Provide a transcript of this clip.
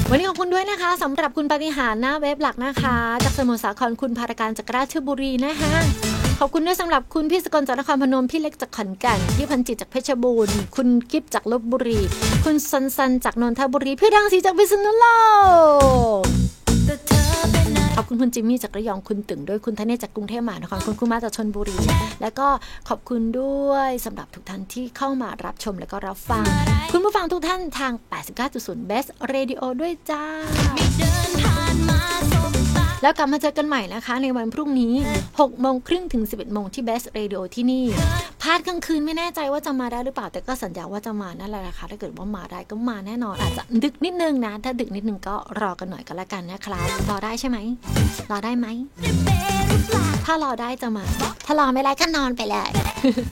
วันนี้ขอบคุณด้วยนะคะสำหรับคุณปฏิหารหน้าเว็บหลักนะคะจากสมุทรสาครคุณภารการจากราชบุรีนะคะขอบคุณด้วยสำหรับคุณพี่สกลจากนครพนมพี่เล็กจากขอนแก่นพี่พันจิตจากเพชรบูรณ์คุณกิฟจากลพบุรีคุณซันจากนนทบุรีพี่ดังศรีจากพิษณุโลกขอบคุณคุณจิมมี่จากระยองคุณตึงด้วยคุณธเนศจากกรุงเทพมหานครคุณมาจากชลบุรีแล้วก็ขอบคุณด้วยสำหรับทุกท่านที่เข้ามารับชมและก็รับฟังคุณผู้ฟังทุกท่านทาง 89.0 Best Radio ด้วยจ้าแล้วกลับมาเจอกันใหม่นะคะในวันพรุ่งนี้ 6:30 ถึง 11:00 นที่ Best Radio ที่นี่พาดกลางคืนไม่แน่ใจว่าจะมาได้หรือเปล่าแต่ก็สัญญาว่าจะมานั่นแหละนะคะถ้าเกิดว่ามาได้ก็มาแน่นอนอาจจะดึกนิดนึงนะถ้าดึกนิดนึงก็รอกันหน่อยก็แล้วกันนะครับรอได้ใช่ไหมรอได้ไหมถ้ารอได้จะมาถ้ารอไม่ได้ก็นอนไปเลย